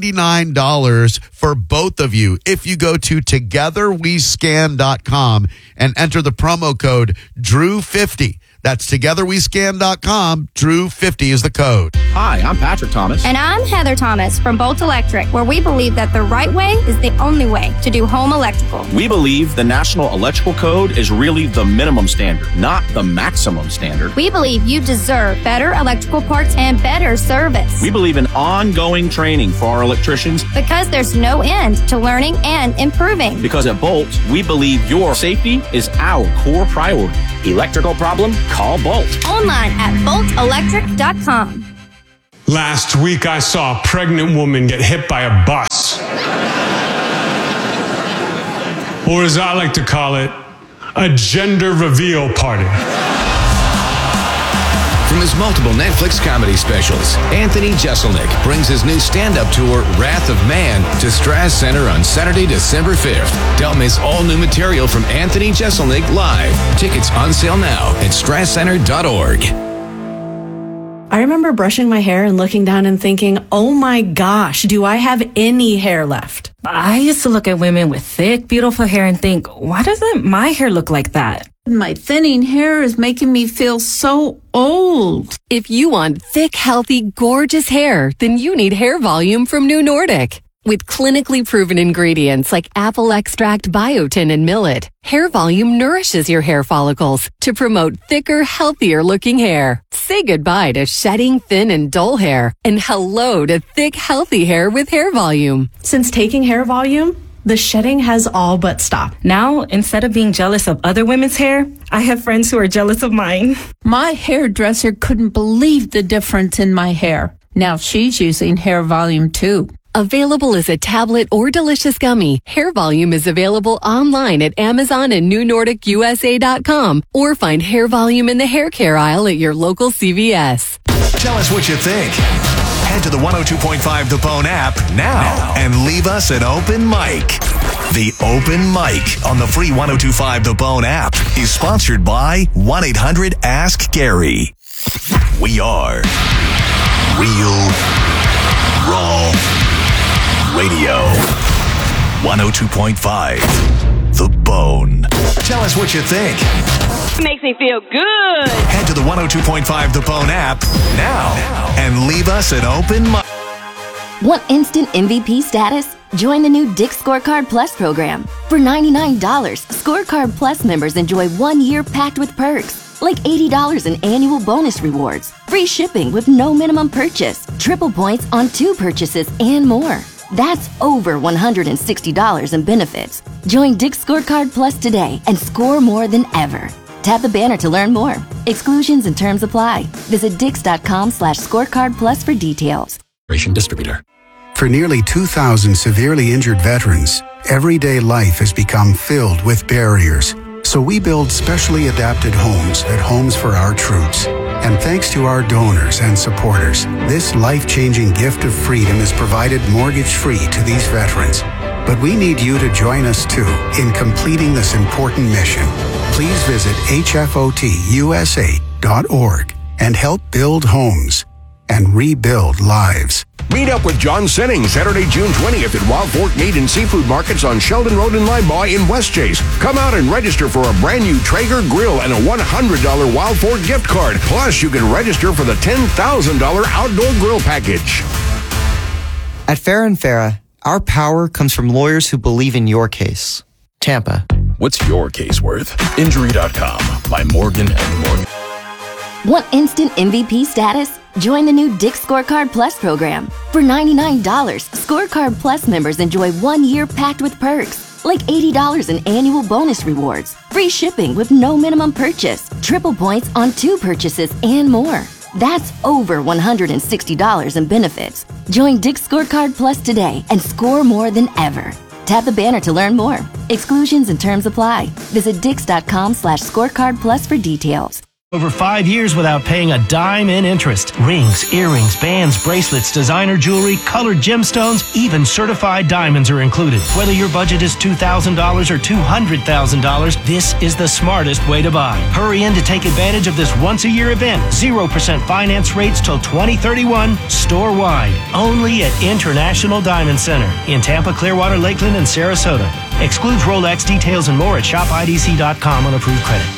$99 for both of you if you go to togetherwescan.com and enter the promo code DREW50. That's togetherwescan.com. True50 is the code. Hi, I'm Patrick Thomas. And I'm Heather Thomas from Bolt Electric, where we believe that the right way is the only way to do home electrical. We believe the National Electrical Code is really the minimum standard, not the maximum standard. We believe you deserve better electrical parts and better service. We believe in ongoing training for our electricians. Because there's no end to learning and improving. Because at Bolt, we believe your safety is our core priority. Electrical problem? Call Bolt. Online at boltelectric.com. Last week, I saw a pregnant woman get hit by a bus. Or as I like to call it, a gender reveal party. From his multiple Netflix comedy specials, Anthony Jeselnik brings his new stand-up tour, Wrath of Man, to Strass Center on Saturday, December 5th. Don't miss all new material from Anthony Jeselnik live. Tickets on sale now at strasscenter.org. I remember brushing my hair and looking down and thinking, oh my gosh, do I have any hair left? I used to look at women with thick, beautiful hair and think, why doesn't my hair look like that? My thinning hair is making me feel so old. If you want thick, healthy, gorgeous hair, then you need Hair Volume from New Nordic. With clinically proven ingredients like apple extract, biotin, and millet, Hair Volume nourishes your hair follicles to promote thicker, healthier looking hair. Say goodbye to shedding, thin, and dull hair, and hello to thick, healthy hair with Hair Volume. Since taking Hair Volume, the shedding has all but stopped. Now, instead of being jealous of other women's hair, I have friends who are jealous of mine. My hairdresser couldn't believe the difference in my hair. Now she's using Hair Volume too. Available as a tablet or delicious gummy, Hair Volume is available online at Amazon and NewNordicUSA.com, or find Hair Volume in the hair care aisle at your local CVS. Tell us what you think. Head to the 102.5 The Bone app now and leave us an open mic. The Open Mic on the free 102.5 The Bone app is sponsored by 1-800-ASK-GARY. We are Real Raw Radio. 102.5 The Bone. Tell us what you think. Makes me feel good. Head to the 102.5 The Bone app now and leave us an open mic. Want instant MVP status? Join the new Dick's Scorecard Plus program. For $99, Scorecard Plus members enjoy 1 year packed with perks, like $80 in annual bonus rewards, free shipping with no minimum purchase, triple points on 2 purchases, and more. That's over $160 in benefits. Join Dick's Scorecard Plus today and score more than ever. Tap the banner to learn more. Exclusions and terms apply. Visit dix.com/scorecardplus for details. Distributor. For nearly 2,000 severely injured veterans, everyday life has become filled with barriers. So we build specially adapted homes at Homes for Our Troops. And thanks to our donors and supporters, this life-changing gift of freedom is provided mortgage-free to these veterans. But we need you to join us too in completing this important mission. Please visit hfotusa.org and help build homes and rebuild lives. Meet up with John Senning Saturday, June 20th at Wild Fork Meat and Seafood Markets on Sheldon Road in Limebaugh in Westchase. Come out and register for a brand new Traeger grill and a $100 Wild Fork gift card. Plus, you can register for the $10,000 outdoor grill package. At Farah & Farah, our power comes from lawyers who believe in your case. Tampa. What's your case worth? Injury.com by Morgan & Morgan. Want instant MVP status? Join the new Dick's Scorecard Plus program. For $99, Scorecard Plus members enjoy 1 year packed with perks, like $80 in annual bonus rewards, free shipping with no minimum purchase, triple points on 2 purchases, and more. That's over $160 in benefits. Join Dick's Scorecard Plus today and score more than ever. Tap the banner to learn more. Exclusions and terms apply. Visit dix.com/scorecardplus for details. Over 5 years without paying a dime in interest. Rings, earrings, bands, bracelets, designer jewelry, colored gemstones, even certified diamonds are included. Whether your budget is $2,000 or $200,000, this is the smartest way to buy. Hurry in to take advantage of this once-a-year event. 0% finance rates till 2031, store-wide. Only at International Diamond Center in Tampa, Clearwater, Lakeland, and Sarasota. Excludes Rolex. Details and more at shopidc.com on approved credit.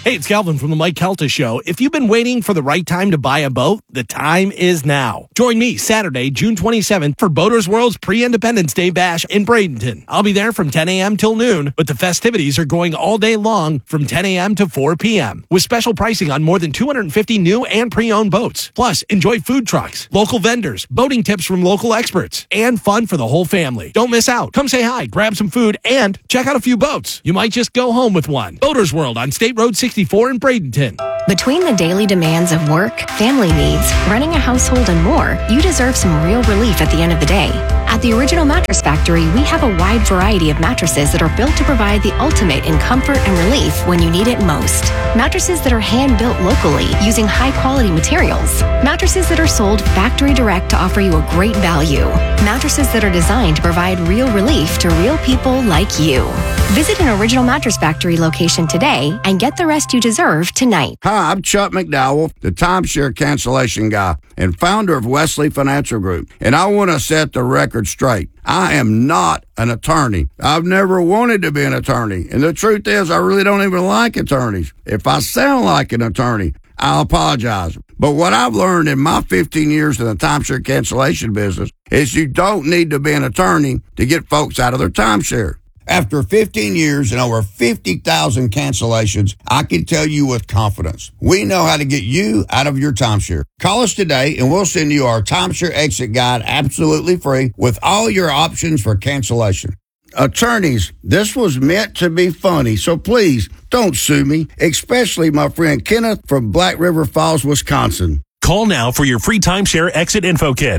Hey, it's Calvin from the Mike Calta Show. If you've been waiting for the right time to buy a boat, the time is now. Join me Saturday, June 27th for Boaters World's Pre-Independence Day Bash in Bradenton. I'll be there from 10 a.m. till noon, but the festivities are going all day long from 10 a.m. to 4 p.m. with special pricing on more than 250 new and pre-owned boats. Plus, enjoy food trucks, local vendors, boating tips from local experts, and fun for the whole family. Don't miss out. Come say hi, grab some food, and check out a few boats. You might just go home with one. Boaters World on State Road 64 in Bradenton. Between the daily demands of work, family needs, running a household, and more, you deserve some real relief at the end of the day. At the Original Mattress Factory, we have a wide variety of mattresses that are built to provide the ultimate in comfort and relief when you need it most. Mattresses that are hand-built locally using high-quality materials. Mattresses that are sold factory direct to offer you a great value. Mattresses that are designed to provide real relief to real people like you. Visit an Original Mattress Factory location today and get the rest you deserve tonight. Hi, I'm Chuck McDowell, the timeshare cancellation guy and founder of Wesley Financial Group. And I want to set the record straight. I am not an attorney. I've never wanted to be an attorney. And the truth is, I really don't even like attorneys. If I sound like an attorney, I apologize. But what I've learned in my 15 years in the timeshare cancellation business is you don't need to be an attorney to get folks out of their timeshare. After 15 years and over 50,000 cancellations, I can tell you with confidence, we know how to get you out of your timeshare. Call us today and we'll send you our timeshare exit guide absolutely free with all your options for cancellation. Attorneys, this was meant to be funny, so please don't sue me, especially my friend Kenneth from Black River Falls, Wisconsin. Call now for your free timeshare exit info kit.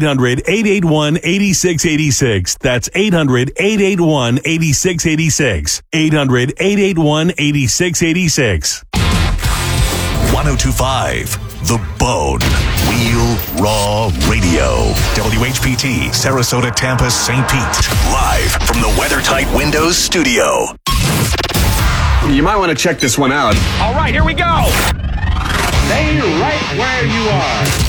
800-881-8686. That's 800-881-8686. 800-881-8686. 1025 The Bone. Real Raw Radio. WHPT, Sarasota, Tampa, St. Pete. Live from the WeatherTight Windows studio. You might want to check this one out. All right, here we go. Stay right where you are.